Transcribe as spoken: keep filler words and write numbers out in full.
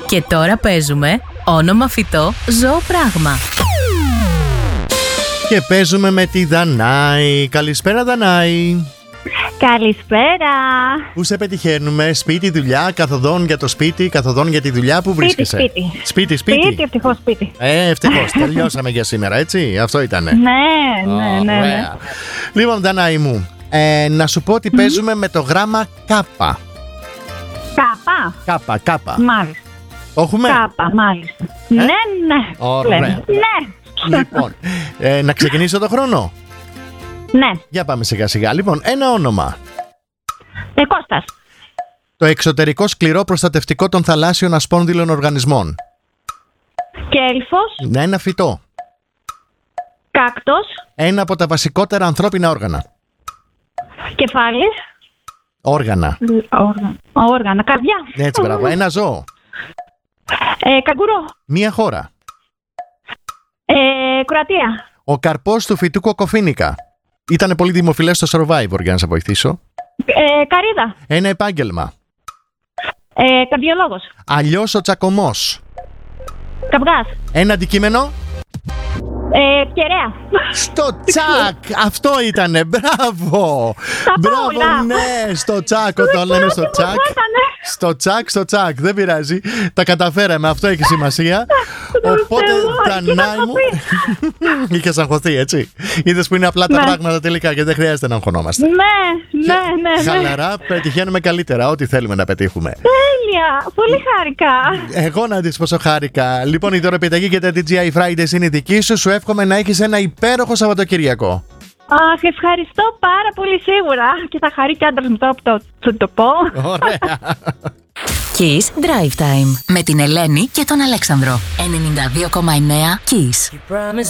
Και τώρα παίζουμε όνομα φυτό, ζώο, πράγμα. Και παίζουμε με τη Δανάη. Καλησπέρα, Δανάη. Καλησπέρα. Πού σε πετυχαίνουμε? Σπίτι, δουλειά, καθοδόν για το σπίτι, καθοδόν για τη δουλειά. Πού βρίσκεσαι? Σπίτι, σπίτι. Σπίτι, σπίτι, ευτυχώς σπίτι. Ε, ευτυχώς. Τελειώσαμε για σήμερα, έτσι. Αυτό ήτανε. Ναι, ναι, ναι, ναι. Ωραία. Λοιπόν, Δανάη μου, ε, να σου πω ότι mm. παίζουμε με το γράμμα κάπα. Κάπα. Κάπα, κάπα. Μάλιστα. Το έχουμε? Κάπα, μάλιστα. Ε? Ναι, ναι. Ωραία. Ναι. Λοιπόν, ε, να ξεκινήσω το χρόνο. Ναι. Για πάμε σιγά σιγά. Λοιπόν, ένα όνομα. Ε, Κώστας. Το εξωτερικό σκληρό προστατευτικό των θαλάσσιων ασπόνδυλων οργανισμών. Κέλφος. Ναι, ένα φυτό. Κάκτος. Ένα από τα βασικότερα ανθρώπινα όργανα. Κεφάλι. Όργανα. Όργανα. Όργανα. Καρδιά. Έτσι, μπράβο. Ένα ζώο. Ε, καγκουρό. Μία χώρα. Ε, Κροατία. Ο καρπός του φυτού κοκοφίνικα. Ήτανε πολύ δημοφιλές στο Survivor, για να σε βοηθήσω. Ε, καρύδα. Ένα επάγγελμα. Ε, καρδιολόγος. Αλλιώς ο τσακωμός. Καυγάς. Ένα αντικείμενο. Ε, κεραία. Στο τσακ! Αυτό ήτανε, μπράβο! Μπράβο, ναι, στο τσακ, όταν λένε στο τσακ. Στο τσακ, στο τσακ, δεν πειράζει. Τα καταφέραμε, αυτό έχει σημασία. Οπότε, Δανάη μου. Είχες αγχωθεί, έτσι. Είδες που είναι απλά τα πράγματα τελικά και δεν χρειάζεται να αγχωνόμαστε. Ναι, ναι, ναι. Χαλαρά, πετυχαίνουμε καλύτερα ό,τι θέλουμε να πετύχουμε. Τέλεια, πολύ χάρηκα. Εγώ να δεις πόσο χάρηκα. Λοιπόν, η δωρεπιταγή για τα ντι τζέι άι Fridays είναι δική σου. Σου εύχομαι να έχεις ένα υπέροχο Σαββατοκύριακο. Αχ, ευχαριστώ πάρα πολύ, σίγουρα. Και θα χαρεί και άντρας μου τώρα που το, το, το πω. Ωραία. Kiss Drive Time με την Ελένη και τον Αλέξανδρο. ενενήντα δύο κόμμα εννέα Kiss.